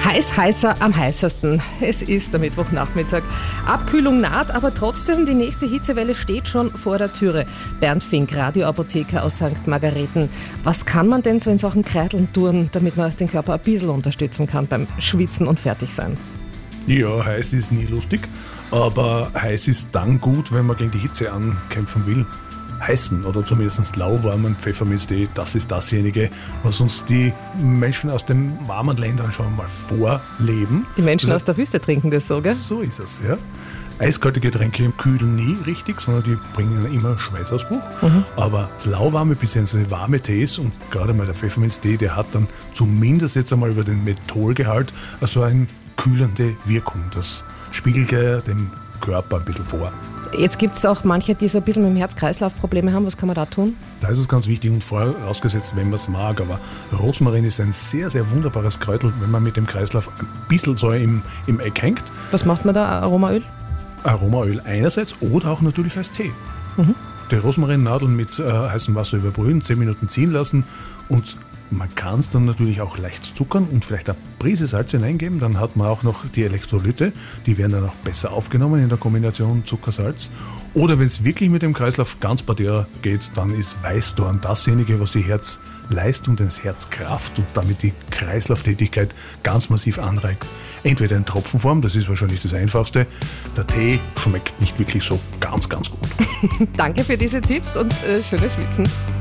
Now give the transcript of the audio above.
Heißer am heißesten. Es ist der Mittwochnachmittag. Abkühlung naht, aber trotzdem, die nächste Hitzewelle steht schon vor der Türe. Bernd Fink, Radioapotheker aus St. Margareten. Was kann man denn so in Sachen Kreideln tun, damit man den Körper ein bisschen unterstützen kann beim Schwitzen und Fertigsein? Ja, heiß ist nie lustig, aber heiß ist dann gut, wenn man gegen die Hitze ankämpfen will. Heißen oder zumindest lauwarmen Pfefferminztee, das ist dasjenige, was uns die Menschen aus den warmen Ländern schon mal vorleben. Die Menschen aus der Wüste trinken das so, gell? So ist es, ja. Eiskalte Getränke kühlen nie richtig, sondern die bringen immer Schweißausbruch. Aber lauwarme bzw. warme Tees und gerade mal der Pfefferminztee, der hat dann zumindest jetzt einmal über den Mentholgehalt also eine kühlende Wirkung. Das spiegelt ja dem Körper ein bisschen vor. Jetzt gibt es auch manche, die so ein bisschen mit dem Herz-Kreislauf-Probleme haben. Was kann man da tun? Da ist es ganz wichtig und vorausgesetzt, wenn man es mag. Aber Rosmarin ist ein sehr, sehr wunderbares Kräutel, wenn man mit dem Kreislauf ein bisschen so im Eck hängt. Was macht man da? Aromaöl? Aromaöl einerseits oder auch natürlich als Tee. Die Rosmarinnadeln mit heißem Wasser überbrühen, 10 Minuten ziehen lassen und man kann es dann natürlich auch leicht zuckern und vielleicht eine Prise Salz hineingeben. Dann hat man auch noch die Elektrolyte, die werden dann auch besser aufgenommen in der Kombination Zucker-Salz. Oder wenn es wirklich mit dem Kreislauf ganz barrier geht, dann ist Weißdorn dasjenige, was die Herzleistung, das Herzkraft und damit die Kreislauftätigkeit ganz massiv anregt. Entweder in Tropfenform, das ist wahrscheinlich das Einfachste. Der Tee schmeckt nicht wirklich so ganz, ganz gut. Danke für diese Tipps und schönes Schwitzen.